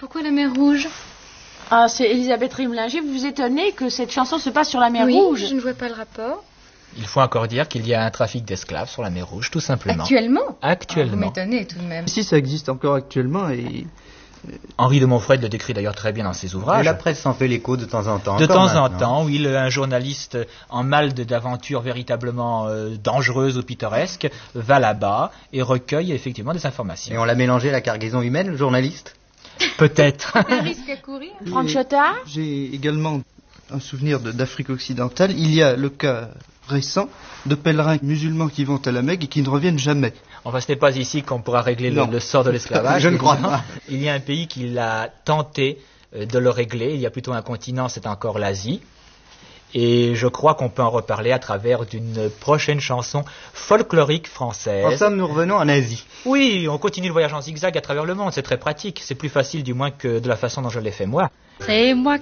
Pourquoi la mer Rouge? Ah, c'est Elisabeth Rimlinger. Vous vous étonnez que cette chanson se passe sur la mer Rouge? Oui, je ne vois pas le rapport. Il faut encore dire qu'il y a un trafic d'esclaves sur la mer Rouge, tout simplement. Actuellement? Actuellement. Vous m'étonnez tout de même. Si, ça existe encore actuellement et... Henri de Montfred le décrit d'ailleurs très bien dans ses ouvrages. Et la presse s'en fait l'écho de temps en temps. De encore temps maintenant. en temps, oui, un journaliste en mal d'aventures véritablement dangereuses ou pittoresques va là-bas et recueille effectivement des informations. Et on l'a mélangé à la cargaison humaine, le journaliste? Peut-être. Un risque à courir? Franck Chotard? J'ai également un souvenir d'Afrique occidentale. Il y a le cas récent de pèlerins musulmans qui vont à la Mecque et qui ne reviennent jamais. Enfin, ce n'est pas ici qu'on pourra régler le sort de l'esclavage. Je ne crois pas. Il y a un pays qui l'a tenté de le régler. Il y a plutôt un continent, c'est encore l'Asie. Et je crois qu'on peut en reparler à travers d'une prochaine chanson folklorique française. En somme, nous revenons en Asie. Oui, on continue le voyage en zigzag à travers le monde. C'est très pratique. C'est plus facile du moins que de la façon dont je l'ai fait moi. C'est moi